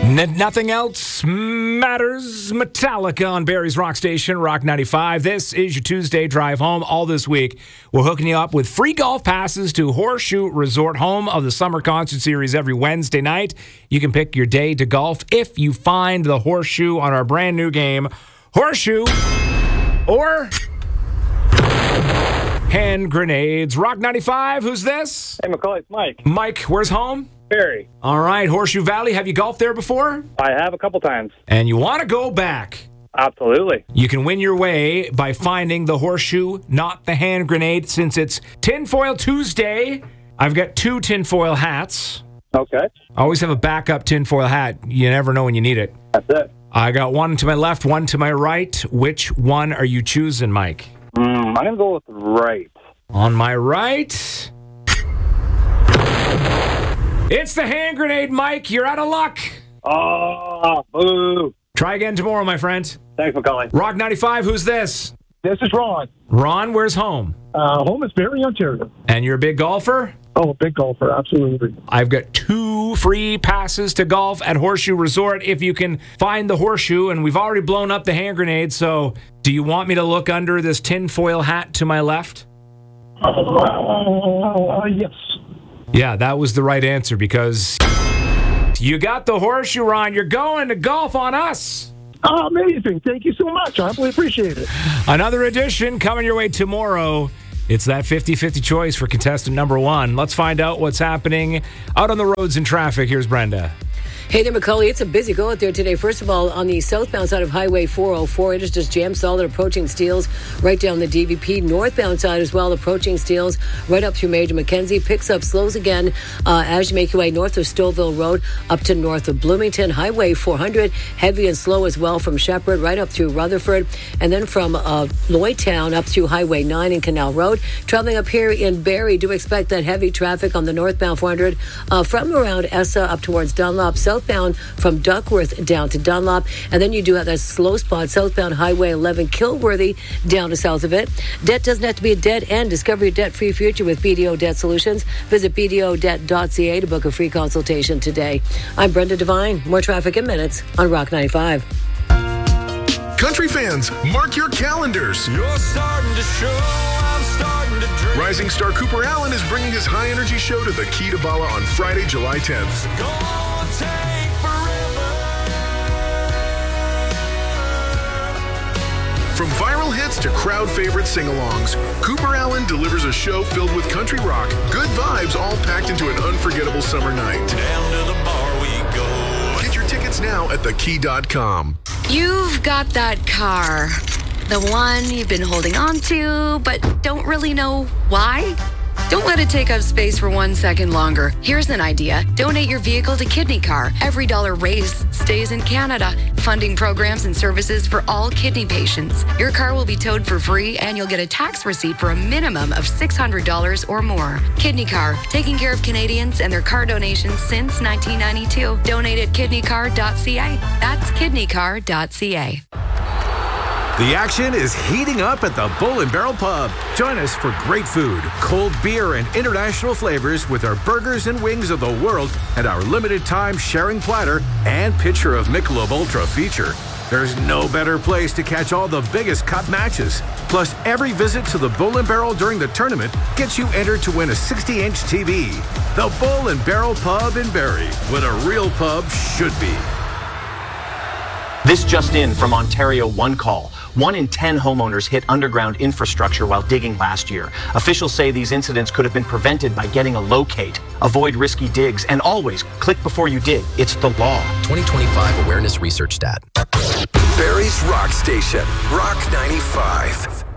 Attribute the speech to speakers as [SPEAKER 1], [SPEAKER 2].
[SPEAKER 1] Nothing else matters. Metallica on Barrie's Rock Station, Rock 95. This is your Tuesday drive home. All this week, we're hooking you up with free golf passes to Horseshoe Resort, home of the Summer Concert Series every Wednesday night. You can pick your day to golf if you find the Horseshoe on our brand new game, Horseshoe or Hand Grenades. Rock 95, who's this?
[SPEAKER 2] Hey, McCauley, it's Mike.
[SPEAKER 1] Mike, where's home?
[SPEAKER 2] Barrie.
[SPEAKER 1] All right, Horseshoe Valley. Have you golfed there before?
[SPEAKER 2] I have a couple times.
[SPEAKER 1] And you want to go back?
[SPEAKER 2] Absolutely.
[SPEAKER 1] You can win your way by finding the Horseshoe, not the hand grenade, since it's Tinfoil Tuesday. I've got 2 tinfoil hats.
[SPEAKER 2] Okay.
[SPEAKER 1] Always have a backup tinfoil hat. You never know when you need it.
[SPEAKER 2] That's it.
[SPEAKER 1] I got one to my left, one to my right. Which one are you choosing, Mike?
[SPEAKER 2] I'm going to go with right.
[SPEAKER 1] On my right... it's the hand grenade, Mike. You're out of luck.
[SPEAKER 2] Oh, boo.
[SPEAKER 1] Try again tomorrow, my friend.
[SPEAKER 2] Thanks, McCauley.
[SPEAKER 1] Rock 95, who's this?
[SPEAKER 3] This is Ron.
[SPEAKER 1] Ron, where's home?
[SPEAKER 3] Home is Barrie, Ontario.
[SPEAKER 1] And you're a big golfer?
[SPEAKER 3] Oh, a big golfer, absolutely.
[SPEAKER 1] I've got 2 free passes to golf at Horseshoe Resort if you can find the Horseshoe, and we've already blown up the hand grenade, so do you want me to look under this tinfoil hat to my left?
[SPEAKER 3] Yes.
[SPEAKER 1] Yeah, that was the right answer because you got the Horseshoe, Ron. You're going to golf on us.
[SPEAKER 3] Oh, amazing. Thank you so much. I really appreciate it.
[SPEAKER 1] Another edition coming your way tomorrow. It's that 50-50 choice for contestant number 1. Let's find out what's happening out on the roads and traffic. Here's Brenda.
[SPEAKER 4] Hey there, McCauley. It's a busy go out there today. First of all, on the southbound side of Highway 404, it is just jam solid approaching Steeles right down the DVP. Northbound side as well, approaching Steeles right up through Major Mackenzie. Picks up, slows again as you make your way north of Stouffville Road up to north of Bloomington. Highway 400, heavy and slow as well from Shepherd right up through Rutherford. And then from Lloydtown up through Highway 9 and Canal Road. Traveling up here in Barrie, do expect that heavy traffic on the northbound 400 from around Essa up towards Dunlop. Southbound from Duckworth down to Dunlop. And then you do have that slow spot, southbound Highway 11, Kilworthy down to south of it. Debt doesn't have to be a dead end. Discover your debt-free future with BDO Debt Solutions. Visit BDOdebt.ca to book a free consultation today. I'm Brenda Devine. More traffic in minutes on Rock 95.
[SPEAKER 5] Country fans, mark your calendars.
[SPEAKER 6] You're starting to show, I'm starting to dream.
[SPEAKER 5] Rising star Cooper Allen is bringing his high-energy show to the Key to Bala on Friday, July 10th.
[SPEAKER 6] Gonna take forever.
[SPEAKER 5] From viral hits to crowd favorite sing-alongs, Cooper Allen delivers a show filled with country rock, good vibes, all packed into an unforgettable summer night.
[SPEAKER 6] Down to the bar we go.
[SPEAKER 5] Get your tickets now at thekey.com.
[SPEAKER 7] You've got that car. The one you've been holding on to, but don't really know why? Don't let it take up space for 1 second longer. Here's an idea. Donate your vehicle to Kidney Car. Every dollar raised stays in Canada, funding programs and services for all kidney patients. Your car will be towed for free, and you'll get a tax receipt for a minimum of $600 or more. Kidney Car, taking care of Canadians and their car donations since 1992. Donate at kidneycar.ca. That's kidneycar.ca.
[SPEAKER 8] The action is heating up at the Bull and Barrel Pub. Join us for great food, cold beer, and international flavors with our burgers and wings of the world and our limited time sharing platter and pitcher of Michelob Ultra feature. There's no better place to catch all the biggest cup matches. Plus, every visit to the Bull and Barrel during the tournament gets you entered to win a 60-inch TV. The Bull and Barrel Pub in Barrie, what a real pub should be.
[SPEAKER 9] This just in from Ontario One Call. 1 in 10 homeowners hit underground infrastructure while digging last year. Officials say these incidents could have been prevented by getting a locate. Avoid risky digs and always click before you dig. It's the law.
[SPEAKER 10] 2025 Awareness Research Stat.
[SPEAKER 11] Barrie's Rock Station, Rock 95.